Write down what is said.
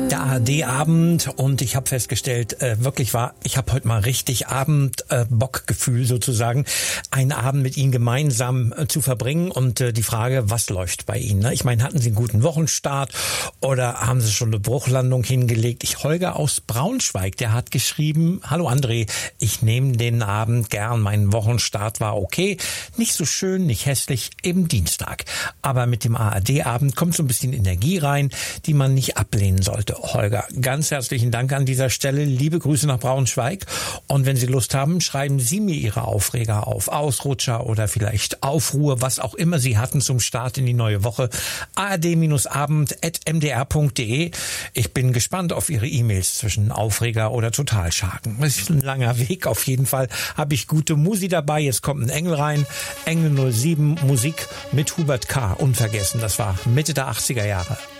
Der ARD-Abend und ich habe festgestellt, ich habe heute mal richtig Abend-Bockgefühl sozusagen, einen Abend mit Ihnen gemeinsam zu verbringen und die Frage, was läuft bei Ihnen? Ne? Ich meine, hatten Sie einen guten Wochenstart oder haben Sie schon eine Bruchlandung hingelegt? Holger aus Braunschweig, der hat geschrieben, hallo André, ich nehme den Abend gern, mein Wochenstart war okay, nicht so schön, nicht hässlich, eben Dienstag. Aber mit dem ARD-Abend kommt so ein bisschen Energie rein, die man nicht ablehnen sollte. Holger, ganz herzlichen Dank an dieser Stelle. Liebe Grüße nach Braunschweig. Und wenn Sie Lust haben, schreiben Sie mir Ihre Aufreger auf. Ausrutscher oder vielleicht Aufruhr, was auch immer Sie hatten zum Start in die neue Woche. ard-abend@mdr.de. Ich bin gespannt auf Ihre E-Mails zwischen Aufreger oder Totalscharken. Das ist ein langer Weg. Auf jeden Fall habe ich gute Musi dabei. Jetzt kommt ein Engel rein. Engel 07 Musik mit Hubert K. Unvergessen. Das war Mitte der 80er Jahre.